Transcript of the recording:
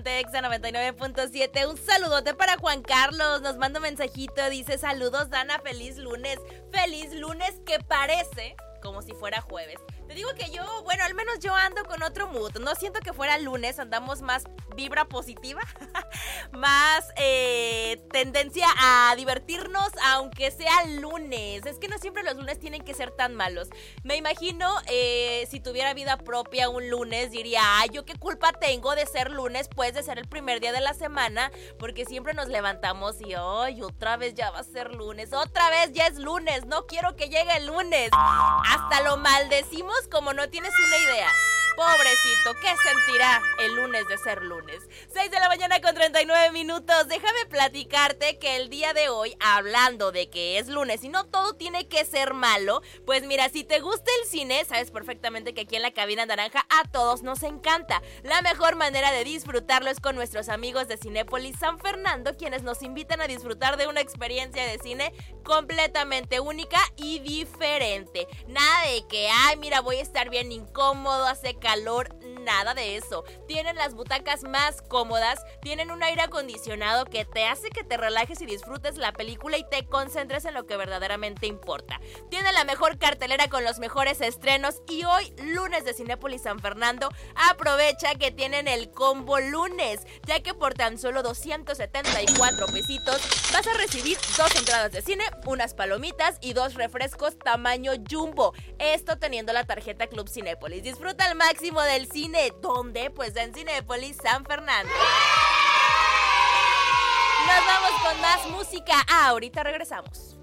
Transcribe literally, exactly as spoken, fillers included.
Exa noventa y nueve punto siete. Un saludote para Juan Carlos. Nos manda un mensajito. Dice: saludos, Dana. Feliz lunes. Feliz lunes que parece como si fuera jueves. Te digo que yo, bueno, al menos yo ando con otro mood. No siento que fuera lunes, andamos más vibra positiva, más eh, tendencia a divertirnos, aunque sea lunes. Es que no siempre los lunes tienen que ser tan malos. Me imagino, eh, si tuviera vida propia un lunes, diría: ay, ¿yo qué culpa tengo de ser lunes? Pues de ser el primer día de la semana, porque siempre nos levantamos y, ay, otra vez ya va a ser lunes, otra vez ya es lunes, no quiero que llegue el lunes. Hasta lo maldecimos como no tienes una idea. Pobrecito, ¿qué sentirá el lunes de ser lunes? seis de la mañana con treinta y nueve minutos. Déjame platicarte que el día de hoy, hablando de que es lunes y no todo tiene que ser malo, pues mira, si te gusta el cine, sabes perfectamente que aquí en la cabina naranja a todos nos encanta. La mejor manera de disfrutarlo es con nuestros amigos de Cinépolis San Fernando, quienes nos invitan a disfrutar de una experiencia de cine completamente única y diferente. Nada de que, ay, mira, voy a estar bien incómodo, hace calor, nada de eso. Tienen las butacas más cómodas, tienen un aire acondicionado que te hace que te relajes y disfrutes la película y te concentres en lo que verdaderamente importa. Tienen la mejor cartelera con los mejores estrenos y hoy, lunes de Cinépolis San Fernando, aprovecha que tienen el combo lunes, ya que por tan solo doscientos setenta y cuatro pesitos vas a recibir dos entradas de cine, unas palomitas y dos refrescos tamaño jumbo. Esto teniendo la tarjeta Club Cinépolis. Disfruta al máximo del cine. ¿Dónde? Pues en Cinépolis San Fernando. Nos vamos con más música. Ah, ahorita regresamos.